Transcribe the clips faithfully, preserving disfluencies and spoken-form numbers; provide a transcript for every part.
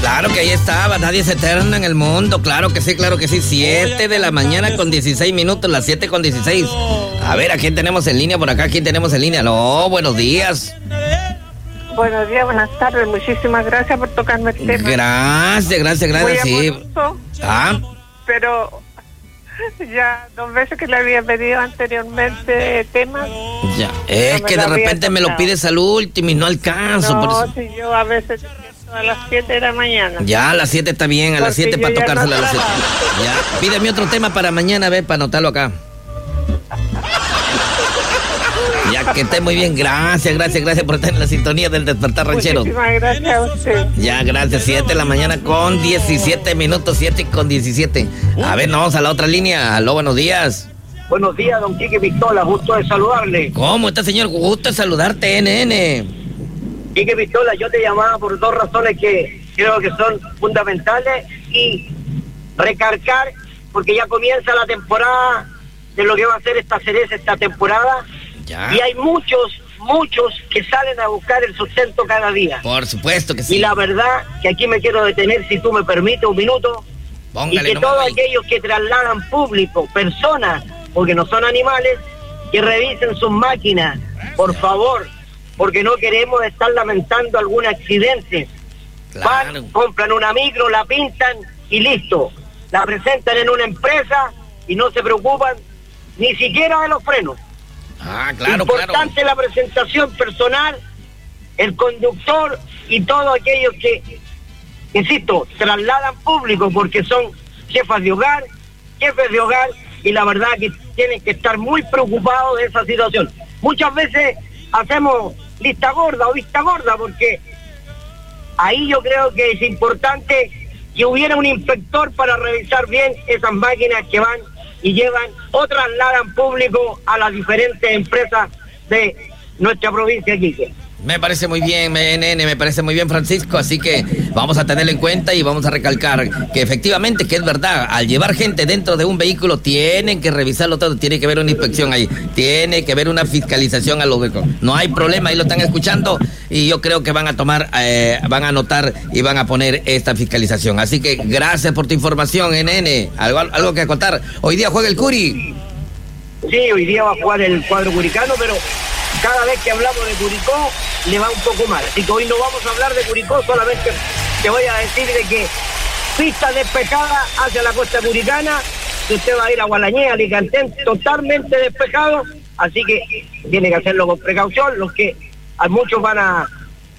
Claro que ahí estaba, nadie es eterno en el mundo, claro que sí, claro que sí. siete de la mañana con dieciséis minutos, las siete con dieciséis. A ver, ¿a quién tenemos en línea por acá? ¿Quién tenemos en línea? No, buenos días. Buenos días, buenas tardes, muchísimas gracias por tocarme el tema. Gracias, gracias, gracias, muy sí. amoroso, Ah. Pero ya dos veces que le había pedido anteriormente temas. Ya, es no que de repente me lo pides al último y no alcanzo. No, por eso. si yo a veces a las siete de la mañana. Ya, a las siete está bien, a las siete para tocársela a las siete. Ya, pídeme otro tema para mañana, a ver, para anotarlo acá. Ya, que esté muy bien, gracias, gracias, gracias por estar en la sintonía del Despertar Ranchero. Muchísimas gracias a usted. Ya, gracias, siete de la mañana con diecisiete minutos, siete con diecisiete. A ver, nos vamos a la otra línea. Aló, buenos días. Buenos días, don Quique Pistola, gusto de saludarle. ¿Cómo está, señor? Gusto de saludarte, N N. Quique Pistola, yo te llamaba por dos razones que creo que son fundamentales y recargar, porque ya comienza la temporada de lo que va a ser esta cereza, esta temporada. Ya. Y hay muchos, muchos que salen a buscar el sustento cada día. Por supuesto que sí. Y la verdad que aquí me quiero detener, si tú me permites, un minuto. Póngale y que nomás todos ahí. aquellos que trasladan público, personas, porque no son animales, que revisen sus máquinas, por favor, porque no queremos estar lamentando algún accidente. Claro. Van, compran una micro, la pintan y listo. La presentan en una empresa y no se preocupan ni siquiera de los frenos. Ah, claro, Importante claro. la presentación personal, el conductor y todos aquellos que, insisto, trasladan público porque son jefas de hogar, jefes de hogar, y la verdad que tienen que estar muy preocupados de esa situación. Muchas veces hacemos lista gorda o vista gorda porque ahí yo creo que es importante que hubiera un inspector para revisar bien esas máquinas que van y llevan o trasladan público a las diferentes empresas de nuestra provincia de Quique. Me parece muy bien, N N, me parece muy bien, Francisco, así que vamos a tenerlo en cuenta y vamos a recalcar que efectivamente, que es verdad, al llevar gente dentro de un vehículo tienen que revisarlo todo, tiene que haber una inspección ahí, tiene que haber una fiscalización a los vehículos. No hay problema, ahí lo están escuchando y yo creo que van a tomar, eh, van a anotar y van a poner esta fiscalización. Así que gracias por tu información, N N. ¿Algo, algo que acotar? Hoy día juega el Curi. Sí, hoy día va a jugar el cuadro curicano, pero cada vez que hablamos de Curicó le va un poco mal. Así que hoy no vamos a hablar de Curicó, solamente te voy a decir de que pista despejada hacia la costa curicana, que usted va a ir a Gualañé, Alicantén, totalmente despejado, así que tiene que hacerlo con precaución. Los que a muchos van a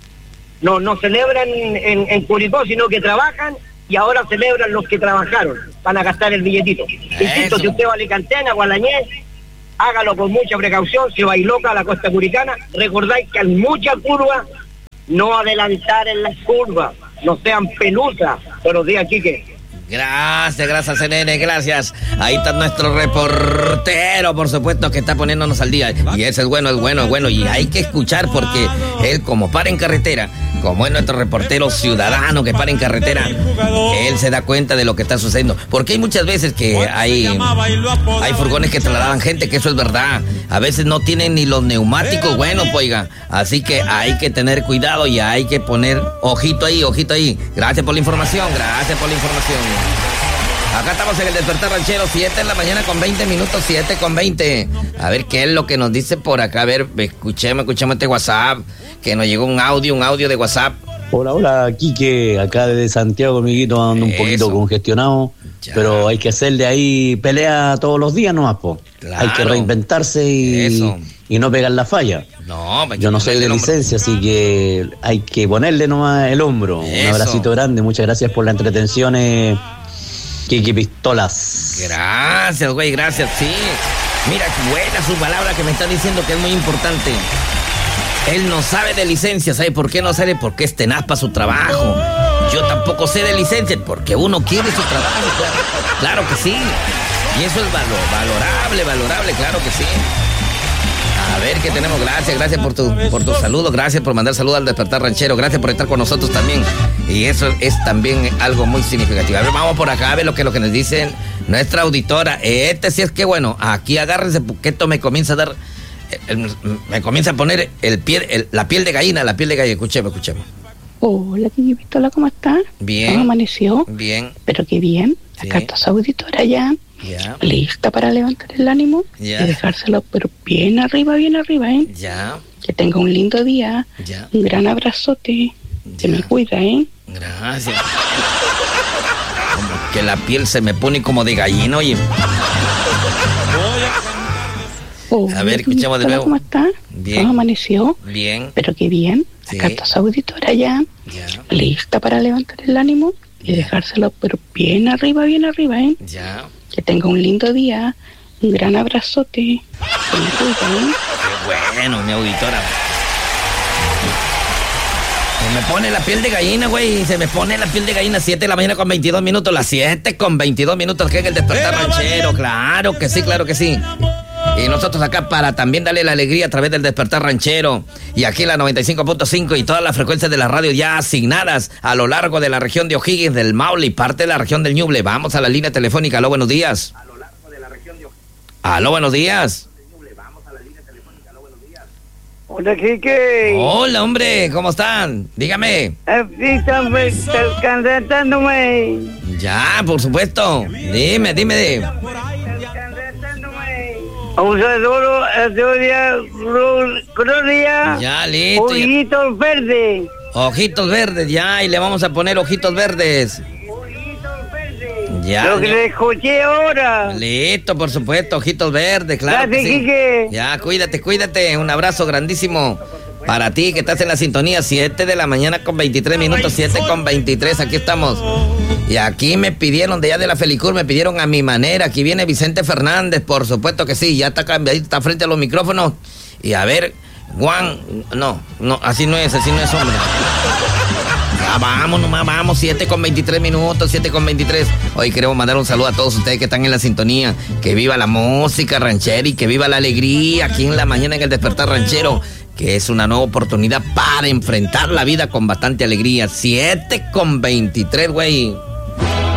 no no celebran en, en Curicó, sino que trabajan, y ahora celebran los que trabajaron, van a gastar el billetito. Insisto, si usted va a Alicantén, a Gualañé, hágalo con mucha precaución. Si va a Iloca, a la costa curicana, recordáis que hay muchas curvas, no adelantar en las curvas, no sean pelusas. Buenos días, Quique. Gracias, gracias, N N, gracias. Ahí está nuestro reportero, por supuesto, que está poniéndonos al día. Y ese es bueno, es bueno, es bueno. Y hay que escuchar porque él, como para en carretera, como es nuestro reportero ciudadano que para en carretera, él se da cuenta de lo que está sucediendo. Porque hay muchas veces que hay, hay furgones que trasladan gente, que eso es verdad. A veces no tienen ni los neumáticos buenos, oiga. Así que hay que tener cuidado y hay que poner ojito ahí, ojito ahí. Gracias por la información, gracias por la información. Acá estamos en el Despertar Ranchero, siete de la mañana con veinte minutos, siete con veinte. A ver qué es lo que nos dice por acá. A ver, escuchemos, escuchemos este WhatsApp, que nos llegó un audio, un audio de WhatsApp. Hola, hola, Quique, acá desde Santiago, amiguito, ando un Eso. poquito congestionado, Ya. pero hay que hacerle ahí pelea todos los días nomás, po. Claro. Hay que reinventarse y, Eso. y no pegar la falla. No, Yo no soy de licencia, así que hay que ponerle nomás el hombro. Eso. Un abracito grande, muchas gracias por la entretención, eh, Quique Pistolas. Gracias, güey, gracias, sí. Mira, qué buena su palabra que me está diciendo, que es muy importante. Él no sabe de licencia, ¿sabe por qué no sabe? Porque es tenaz para su trabajo. Yo tampoco sé de licencia, porque uno quiere su trabajo, claro, claro que sí. Y eso es valor, valorable, valorable, claro que sí. A ver qué tenemos, gracias, gracias por tu, por tu saludo, gracias por mandar saludos al Despertar Ranchero, gracias por estar con nosotros también. Y eso es también algo muy significativo. A ver, vamos por acá a ver lo que, lo que nos dicen nuestra auditora. Este sí es que bueno, aquí agárrense porque esto me comienza a dar, el, el, me comienza a poner el pie, el, la piel de gallina, la piel de gallina, escuchemos, escuchemos. Hola, Kiki Pistola, ¿cómo estás? Bien. ¿Cómo amaneció? Bien. Pero qué bien. Sí. Acá está su auditora ya. Ya. Lista para levantar el ánimo Ya. y dejárselo pero bien arriba, bien arriba, ¿eh? Ya. Que tenga un lindo día. Ya. Un gran abrazote. Ya. Se me cuida, ¿eh? Gracias. Como que la piel se me pone como de gallina, oye. Hola, A ver, Kiki escuchemos de Pistola, nuevo. ¿cómo estás? Bien. ¿Cómo amaneció? Bien. Pero qué bien. Sí. Acá está su auditora ya. Ya. Lista para levantar el ánimo y Ya. dejárselo pero bien arriba, bien arriba, ¿eh? Ya. Que tenga un lindo día. Un gran abrazote. Se me cuida, ¿eh? Qué bueno, mi auditora. Se me pone la piel de gallina, güey. Se me pone la piel de gallina. siete de la mañana con veintidós minutos. Las siete con veintidós minutos. Que es el despertar ranchero. Claro que sí, claro que sí. Y nosotros acá para también darle la alegría a través del despertar ranchero. Y aquí la noventa y cinco punto cinco y todas las frecuencias de la radio ya asignadas a lo largo de la región de O'Higgins, del Maule y parte de la región del Ñuble. Vamos a la línea telefónica. Aló, buenos días. Aló, buenos días. Hola, Kike. Hola, hombre, ¿cómo están? Dígame. Aquí están cantándome. Ya, por supuesto. Dime, dime. Usador, Adoria, Gloria. Ya, listo. ya. Ojitos verdes. Ojitos verdes, ya, y le vamos a poner ojitos verdes. Ya. Lo que ya. le escuché ahora. Listo, por supuesto, ojitos verdes, claro. Gracias, que sí. Quique. Ya, cuídate, cuídate. Un abrazo grandísimo para ti que estás en la sintonía. siete de la mañana con veintitrés minutos, siete con veintitrés, aquí estamos. Y aquí me pidieron, de allá de la Felicur, me pidieron a mi manera. Aquí viene Vicente Fernández, por supuesto que sí. Ya está cambiadito, está frente a los micrófonos. Y a ver, Juan, no, no, así no es, así no es, hombre. Ya vamos, nomás vamos, siete con veintitrés minutos, siete con veintitrés. Hoy queremos mandar un saludo a todos ustedes que están en la sintonía. Que viva la música ranchera y que viva la alegría aquí en la mañana en el despertar ranchero. Que es una nueva oportunidad para enfrentar la vida con bastante alegría. siete con veintitrés, güey.